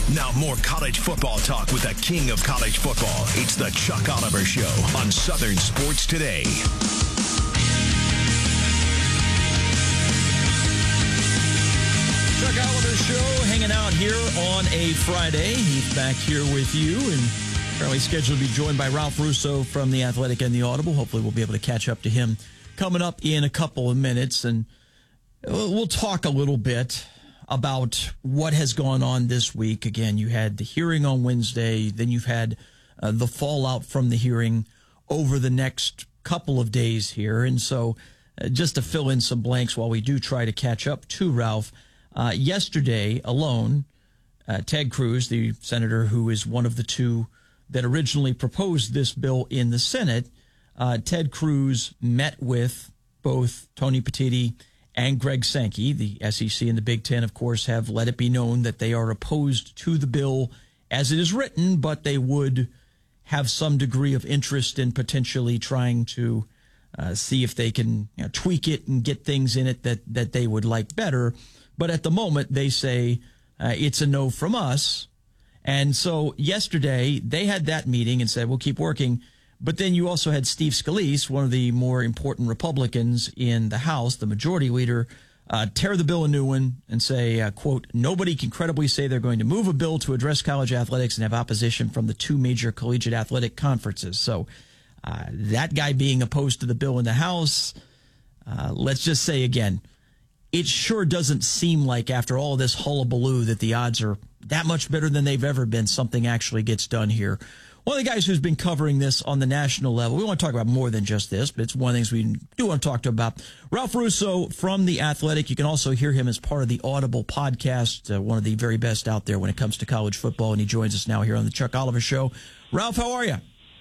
Now more college football talk with the king of college football. It's the Chuck Oliver Show on Southern Sports Today. Chuck Oliver Show hanging out here on a Friday. He's back here with you and apparently scheduled to be joined by Ralph Russo from The Athletic and The Audible. Hopefully we'll be able to catch up to him coming up in a couple of minutes. And we'll talk a little bit about what has gone on this week. Again, you had the hearing on Wednesday, then you've had the fallout from the hearing over the next couple of days here. And so just to fill in some blanks while we do try to catch up to Ralph, yesterday alone, Ted Cruz, the senator who is one of the two that originally proposed this bill in the Senate, Ted Cruz met with both Tony Petitti and Greg Sankey. The SEC and the Big Ten, of course, have let it be known that they are opposed to the bill as it is written, but they would have some degree of interest in potentially trying to see if they can tweak it and get things in it that they would like better. But at the moment, they say it's a no from us. And so yesterday, they had that meeting and said, we'll keep working. But then you also had Steve Scalise, one of the more important Republicans in the House, the majority leader, tear the bill a new one and say, quote, nobody can credibly say they're going to move a bill to address college athletics and have opposition from the two major collegiate athletic conferences. So that guy being opposed to the bill in the House, let's just say again, it sure doesn't seem like after all this hullabaloo that the odds are that much better than they've ever been something actually gets done here. One of the guys who's been covering this on the national level, we want to talk about more than just this, but it's one of the things we do want to talk to about. Ralph Russo from The Athletic. You can also hear him as part of the Audible podcast, one of the very best out there when it comes to college football, and he joins us now here on the Chuck Oliver Show. Ralph, how are you?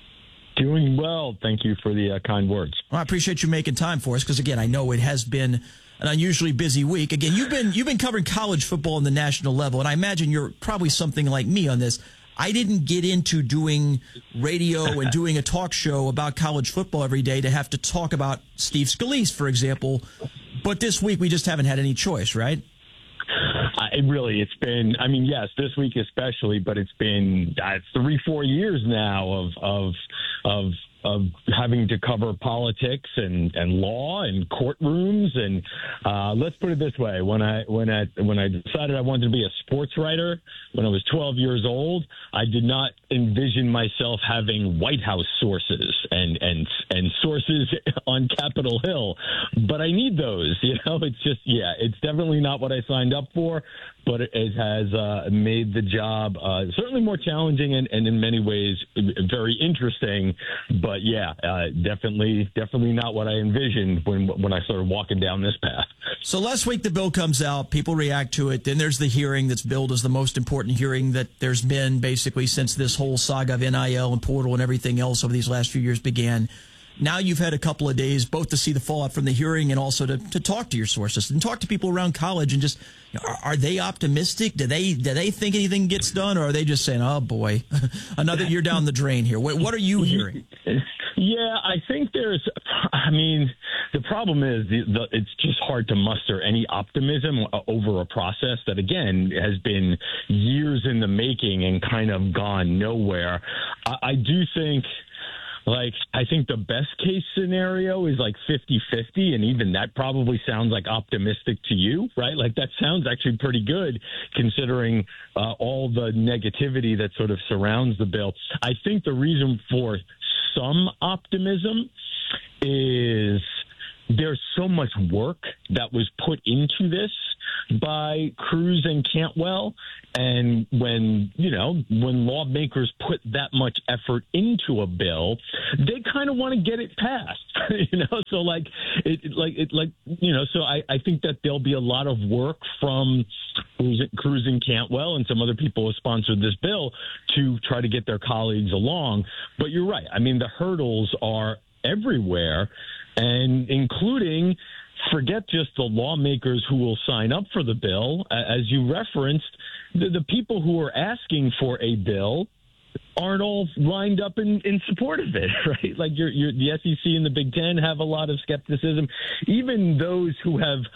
Doing well. Thank you for the kind words. Well, I appreciate you making time for us because, again, I know it has been an unusually busy week. Again, you've been covering college football on the national level, and I imagine you're probably something like me on this. I didn't get into doing radio and doing a talk show about college football every day to have to talk about Steve Scalise, for example. But this week we just haven't had any choice, right? It's been, yes, this week especially, but it's been 3-4 years now of having to cover politics and law and courtrooms. And let's put it this way: when I decided I wanted to be a sports writer when I was 12 years old, I did not envision myself having White House sources and sources on Capitol Hill. But I need those. It's definitely not what I signed up for. But it has made the job certainly more challenging and in many ways very interesting. But definitely not what I envisioned when I started walking down this path. So last week the bill comes out, people react to it. Then there's the hearing that's billed as the most important hearing that there's been basically since this whole saga of NIL and portal and everything else over these last few years began. Now you've had a couple of days both to see the fallout from the hearing and also to talk to your sources and talk to people around college and just, are they optimistic? Do they think anything gets done, or are they just saying, oh boy, another year down the drain here? What are you hearing? Yeah, I think the problem is it's just hard to muster any optimism over a process that, again, has been years in the making and kind of gone nowhere. I do think... I think the best case scenario is 50-50, and even that probably sounds optimistic to you, right? That sounds actually pretty good considering all the negativity that sort of surrounds the bill. I think the reason for some optimism is there's so much work that was put into this by Cruz and Cantwell. And when lawmakers put that much effort into a bill, they kind of want to get it passed, So so I think that there'll be a lot of work from Cruz and Cantwell and some other people who sponsored this bill to try to get their colleagues along. But you're right. The hurdles are everywhere, and including, forget just the lawmakers who will sign up for the bill. As you referenced, the people who are asking for a bill aren't all lined up in support of it, right? The SEC and the Big Ten have a lot of skepticism. Even those who have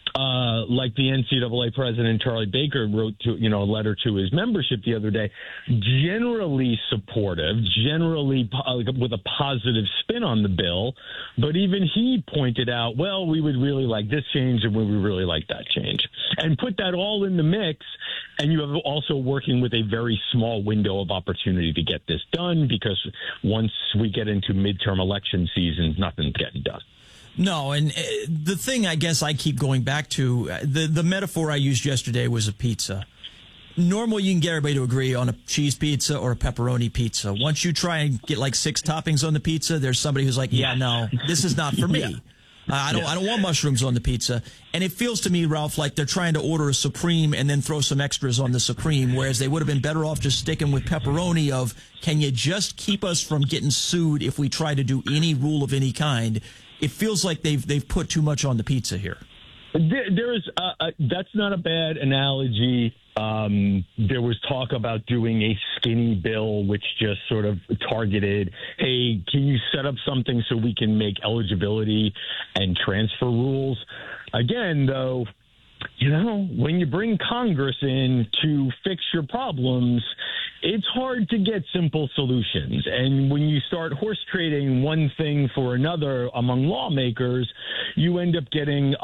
like the NCAA president, Charlie Baker, wrote a letter to his membership the other day, generally supportive, generally with a positive spin on the bill. But even he pointed out, well, we would really like this change and we would really like that change. And put that all in the mix. And you have also working with a very small window of opportunity to get this done, because once we get into midterm election seasons, nothing's getting done. No, and the thing I guess I keep going back to, the metaphor I used yesterday was a pizza. Normally, you can get everybody to agree on a cheese pizza or a pepperoni pizza. Once you try and get like 6 toppings on the pizza, there's somebody who's like, yeah, no, this is not for me. Yeah. I don't want mushrooms on the pizza. And it feels to me, Ralph, like they're trying to order a Supreme and then throw some extras on the Supreme, whereas they would have been better off just sticking with pepperoni of, can you just keep us from getting sued if we try to do any rule of any kind? It feels like they've put too much on the pizza here. There is that's not a bad analogy. There was talk about doing a skinny bill, which just sort of targeted, hey, can you set up something so we can make eligibility and transfer rules? Again, though, when you bring Congress in to fix your problems, it's hard to get simple solutions. And when you start horse trading one thing for another among lawmakers, you end up getting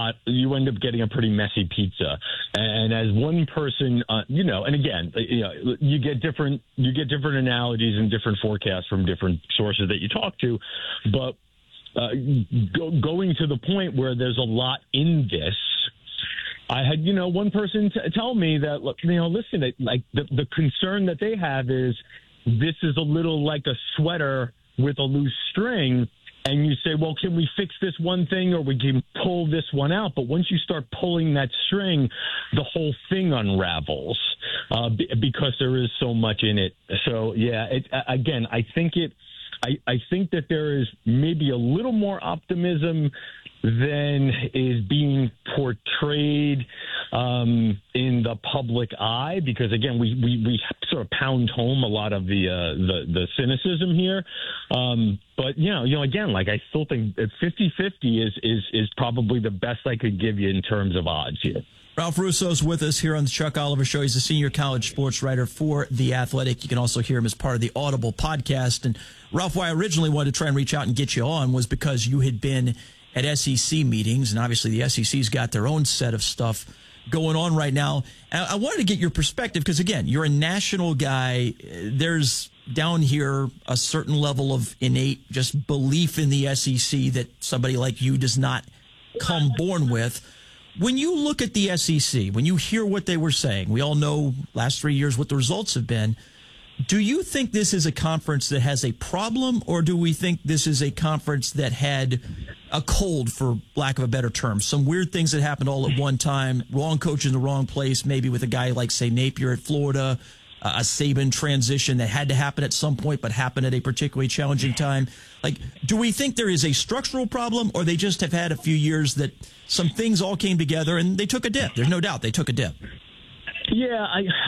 a pretty messy pizza. And as one person, and again, you get different analogies and different forecasts from different sources that you talk to, but going to the point where there's a lot in this. I had, one person tell me that, look, listen, like the concern that they have is this is a little like a sweater with a loose string. And you say, well, can we fix this one thing or we can pull this one out? But once you start pulling that string, the whole thing unravels because there is so much in it. So, yeah, again, I think that there is maybe a little more optimism than is being portrayed in the public eye, because again, we sort of pound home a lot of the cynicism here. But again, like I still think 50-50 is probably the best I could give you in terms of odds here. Ralph Russo's with us here on the Chuck Oliver Show. He's a senior college sports writer for The Athletic. You can also hear him as part of the Audible podcast. And Ralph, why I originally wanted to try and reach out and get you on was because you had been at SEC meetings, and obviously the SEC's got their own set of stuff going on right now. And I wanted to get your perspective because, again, you're a national guy. There's down here a certain level of innate just belief in the SEC that somebody like you does not come born with. When you look at the SEC, when you hear what they were saying, we all know last 3 years what the results have been. Do you think this is a conference that has a problem, or do we think this is a conference that had a cold, for lack of a better term? Some weird things that happened all at one time, wrong coach in the wrong place, maybe with a guy like, say, Napier at Florida, a Saban transition that had to happen at some point but happened at a particularly challenging time. Like, do we think there is a structural problem, or they just have had a few years that some things all came together and they took a dip? There's no doubt they took a dip. Yeah,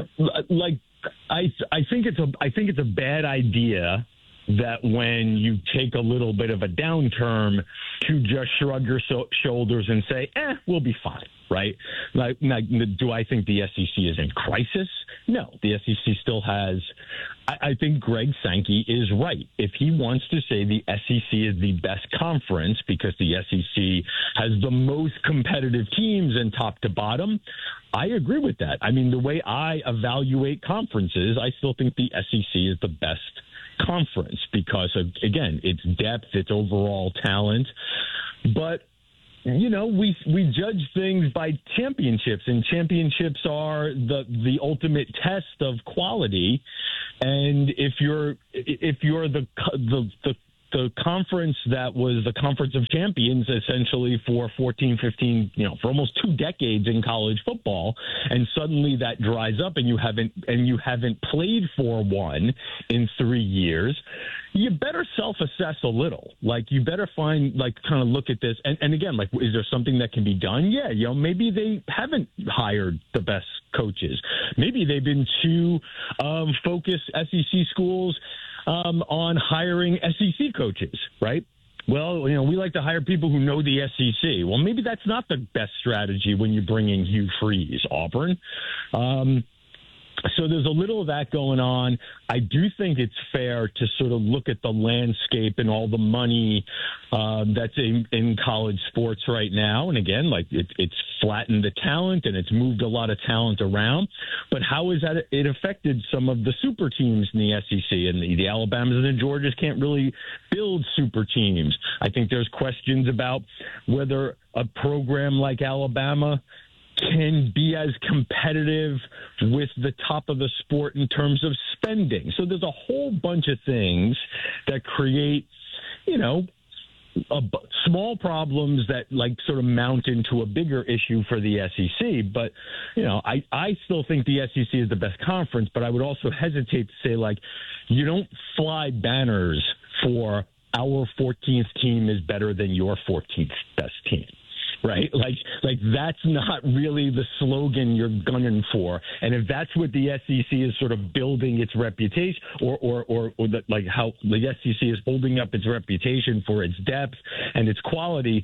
I think it's a bad idea that when you take a little bit of a downturn to just shrug your shoulders and say, we'll be fine, right? Like, do I think the SEC is in crisis? No, the SEC still has. I think Greg Sankey is right. If he wants to say the SEC is the best conference because the SEC has the most competitive teams and top to bottom, I agree with that. I mean, the way I evaluate conferences, I still think the SEC is the best conference because of, again, its depth, its overall talent. But we judge things by championships, and championships are the ultimate test of quality. And if you're the conference that was the Conference of Champions essentially for 14, 15, for almost 2 decades in college football, and suddenly that dries up and you haven't played for one in 3 years, you better self-assess a little. Like, you better kind of look at this. And again, like, is there something that can be done? Yeah, maybe they haven't hired the best coaches. Maybe they've been too focused, SEC schools, on hiring SEC coaches, right? well, we like to hire people who know the SEC. Well, maybe that's not the best strategy when you bring in Hugh Freeze, Auburn. So there's a little of that going on. I do think it's fair to sort of look at the landscape and all the money that's in college sports right now. And again, like it's flattened the talent and it's moved a lot of talent around. But how has that it affected some of the super teams in the SEC? And the Alabamas and the Georgias can't really build super teams. I think there's questions about whether a program like Alabama can be as competitive with the top of the sport in terms of spending. So there's a whole bunch of things that create, small problems that sort of mount into a bigger issue for the SEC. But, I still think the SEC is the best conference, but I would also hesitate to say, you don't fly banners for our 14th team is better than your 14th best team. Right? Like that's not really the slogan you're gunning for. And if that's what the SEC is sort of building its reputation or how the SEC is holding up its reputation for its depth and its quality,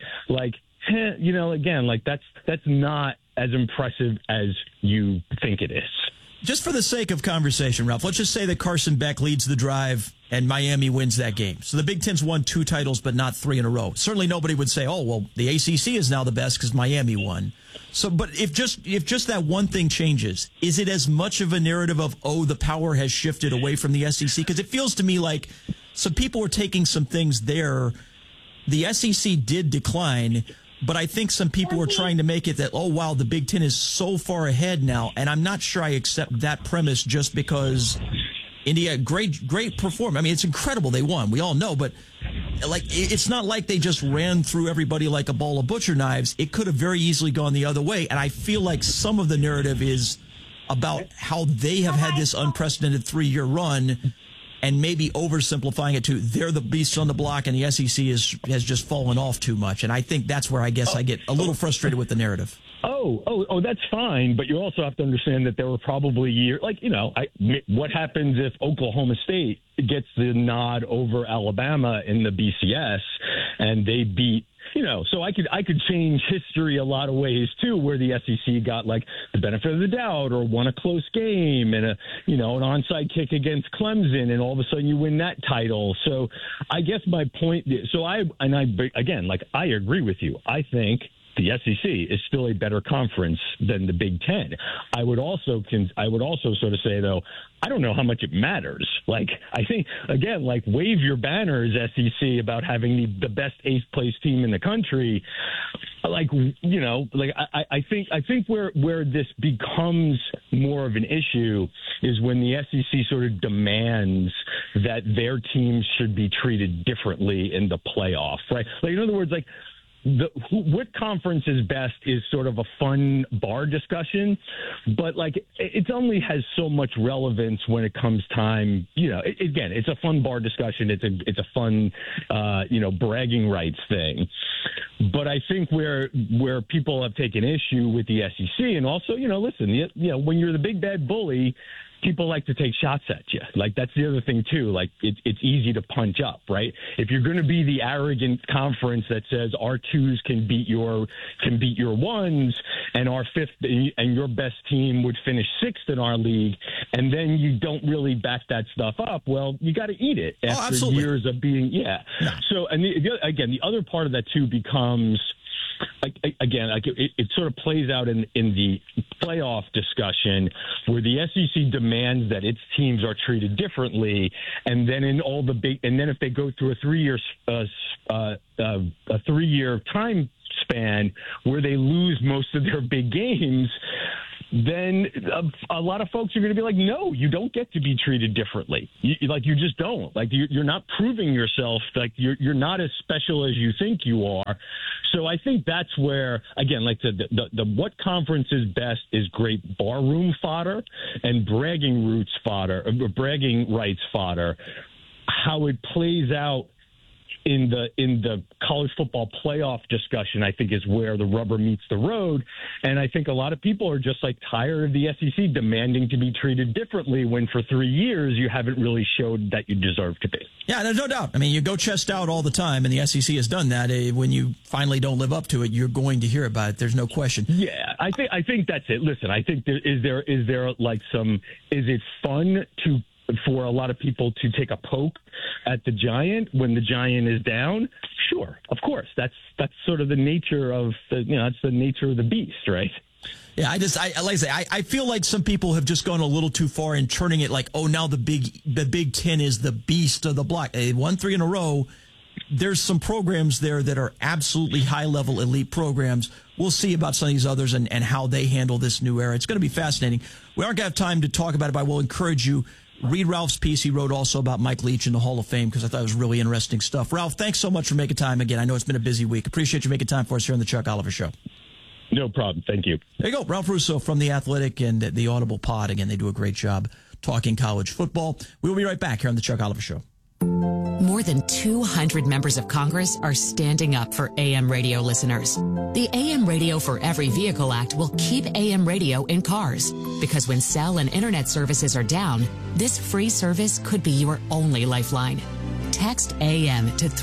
again, that's not as impressive as you think it is. Just for the sake of conversation, Ralph, let's just say that Carson Beck leads the drive and Miami wins that game. So the Big Ten's won 2 titles, but not 3 in a row. Certainly nobody would say, oh, well, the ACC is now the best because Miami won. So, but if just that one thing changes, is it as much of a narrative of, oh, the power has shifted away from the SEC? Because it feels to me like some people are taking some things there. The SEC did decline, but I think some people are trying to make it that, oh, wow, the Big Ten is so far ahead now. And I'm not sure I accept that premise just because India, great performance. I mean, it's incredible they won. We all know. But, it's not like they just ran through everybody like a ball of butcher knives. It could have very easily gone the other way. And I feel like some of the narrative is about how they have had this unprecedented 3-year run and maybe oversimplifying it to they're the beasts on the block and the SEC has just fallen off too much. And I think that's where I guess I get a little frustrated with the narrative. Oh, that's fine. But you also have to understand that there were probably years, what happens if Oklahoma State gets the nod over Alabama in the BCS and they beat, so I could change history a lot of ways too, where the SEC got the benefit of the doubt or won a close game and an onside kick against Clemson, and all of a sudden you win that title. So I guess my point, I agree with you. I think the SEC is still a better conference than the Big Ten. I would also sort of say, though, I don't know how much it matters. I think, again, wave your banners, SEC, about having the best 8th place team in the country. I think where this becomes more of an issue is when the SEC sort of demands that their teams should be treated differently in the playoff, right? In other words, what conference is best is sort of a fun bar discussion, but it only has so much relevance when it comes time. Again, it's a fun bar discussion. It's a fun, bragging rights thing. But I think where people have taken issue with the SEC, and also, listen, when you're the big bad bully, people like to take shots at you. That's the other thing too. It's easy to punch up, right? If you're going to be the arrogant conference that says our 2s can beat your 1s, and our 5th and your best team would finish 6th in our league, and then you don't really back that stuff up, well, you got to eat it after years of being So, and the other part of that too becomes. It sort of plays out in the playoff discussion where the SEC demands that its teams are treated differently, and then if they go through a 3-year time span where they lose most of their big games, then a lot of folks are going to be like, no, you don't get to be treated differently. You just don't. You're not proving yourself. You're not as special as you think you are. So I think that's where, again, the what conference is best is great barroom fodder and bragging rights fodder. How it plays out in the college football playoff discussion, I think, is where the rubber meets the road. And I think a lot of people are just like tired of the SEC demanding to be treated differently when for 3 years you haven't really showed that you deserve to be. Yeah, there's no doubt. I mean, you go chest out all the time, and the SEC has done that. When you finally don't live up to it, you're going to hear about it. There's no question. Yeah, I think that's it. Listen, I think is there like is it fun for a lot of people to take a poke at the Giant when the Giant is down? Sure, of course. That's sort of the nature of that's the nature of the beast, right? Yeah, like I say, I feel like some people have just gone a little too far in turning it like, oh, now the Big Ten is the beast of the block. They won 3 in a row. There's some programs there that are absolutely high-level elite programs. We'll see about some of these others and how they handle this new era. It's going to be fascinating. We aren't going to have time to talk about it, but I will encourage you, read Ralph's piece he wrote also about Mike Leach in the Hall of Fame, because I thought it was really interesting stuff. Ralph, thanks so much for making time again. I know it's been a busy week. Appreciate you making time for us here on the Chuck Oliver Show. No problem. Thank you. There you go. Ralph Russo from The Athletic and the Audible Pod. Again, they do a great job talking college football. We will be right back here on the Chuck Oliver Show. More than 200 members of Congress are standing up for AM radio listeners. The AM Radio for Every Vehicle Act will keep AM radio in cars, because when cell and internet services are down, this free service could be your only lifeline. Text AM to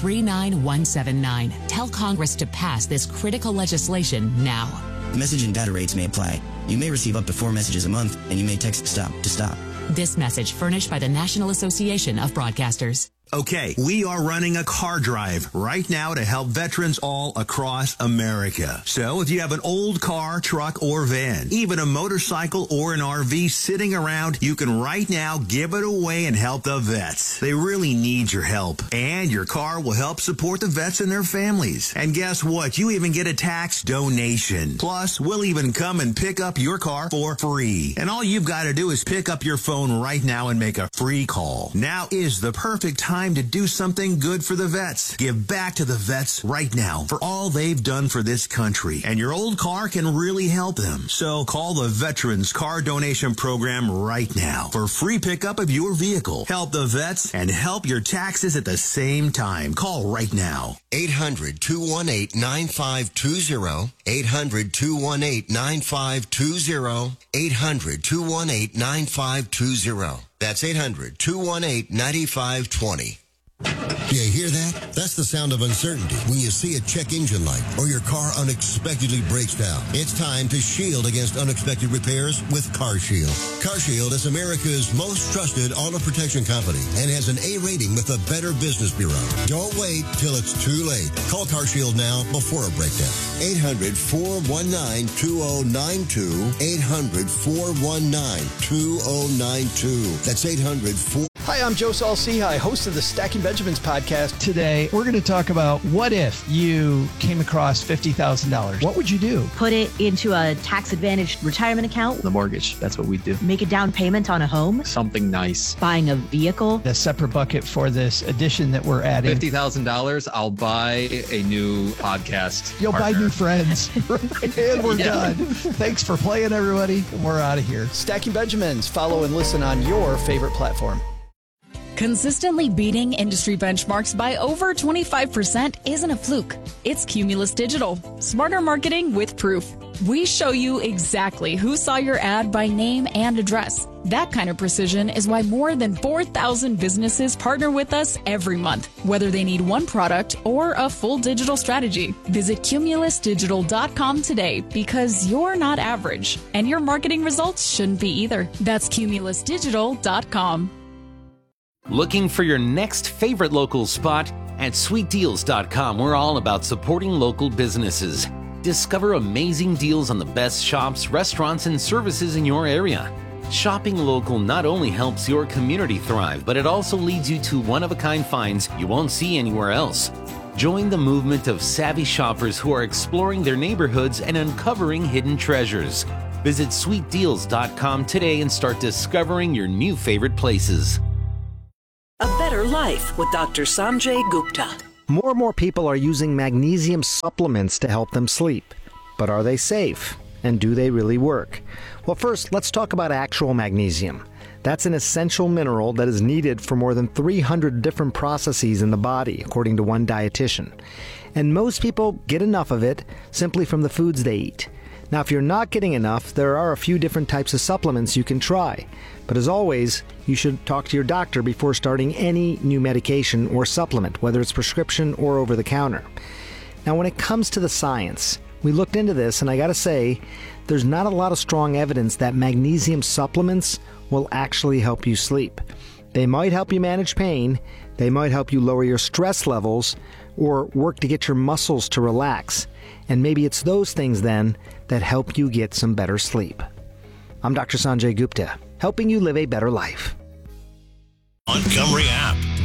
39179. Tell Congress to pass this critical legislation now. Message and data rates may apply. You may receive up to 4 messages a month, and you may text STOP to stop. This message furnished by the National Association of Broadcasters. Okay, we are running a car drive right now to help veterans all across America. So if you have an old car, truck, or van, even a motorcycle or an RV sitting around, you can right now give it away and help the vets. They really need your help. And your car will help support the vets and their families. And guess what? You even get a tax donation. Plus, we'll even come and pick up your car for free. And all you've got to do is pick up your phone right now and make a free call. Now is the perfect time to do something good for the vets. Give back to the vets right now for all they've done for this country. And your old car can really help them. So call the Veterans Car Donation Program right now for free pickup of your vehicle. Help the vets and help your taxes at the same time. Call right now. 800-218-9520. 800-218-9520. 800-218-9520. That's 800-218-9520. You hear that? That's the sound of uncertainty when you see a check engine light or your car unexpectedly breaks down. It's time to shield against unexpected repairs with CarShield. CarShield is America's most trusted auto protection company and has an A rating with the Better Business Bureau. Don't wait till it's too late. Call CarShield now before a breakdown. 800-419-2092. 800-419-2092. That's 800-4... Hi, I'm Joe Saul-Sehy, host of the Stacking Benjamins podcast. Today, we're going to talk about what if you came across $50,000. What would you do? Put it into a tax-advantaged retirement account. The mortgage. That's what we do. Make a down payment on a home. Something nice. Buying a vehicle. A separate bucket for this addition that we're adding. $50,000, I'll buy a new podcast. You'll partner. buy new friends. And we're done. Thanks for playing, everybody. We're out of here. Stacking Benjamins. Follow and listen on your favorite platform. Consistently beating industry benchmarks by over 25% isn't a fluke. It's Cumulus Digital. Smarter marketing with proof. We show you exactly who saw your ad by name and address. That kind of precision is why more than 4,000 businesses partner with us every month, whether they need one product or a full digital strategy. Visit cumulusdigital.com today, because you're not average, and your marketing results shouldn't be either. That's cumulusdigital.com. Looking for your next favorite local spot? At sweetdeals.com, we're all about supporting local businesses. Discover amazing deals on the best shops, restaurants, and services in your area. Shopping local not only helps your community thrive, but it also leads you to one-of-a-kind finds you won't see anywhere else. Join the movement of savvy shoppers who are exploring their neighborhoods and uncovering hidden treasures. Visit sweetdeals.com today and start discovering your new favorite places. A Better Life with Dr. Sanjay Gupta. More and more people are using magnesium supplements to help them sleep. But are they safe? And do they really work? Well, first, let's talk about actual magnesium. That's an essential mineral that is needed for more than 300 different processes in the body, according to one dietitian. And most people get enough of it simply from the foods they eat. Now, if you're not getting enough, there are a few different types of supplements you can try. But as always, you should talk to your doctor before starting any new medication or supplement, whether it's prescription or over the counter. Now, when it comes to the science, we looked into this, and I gotta say, there's not a lot of strong evidence that magnesium supplements will actually help you sleep. They might help you manage pain, they might help you lower your stress levels, or work to get your muscles to relax. And maybe it's those things then that help you get some better sleep. I'm Dr. Sanjay Gupta, helping you live a better life. Montgomery app.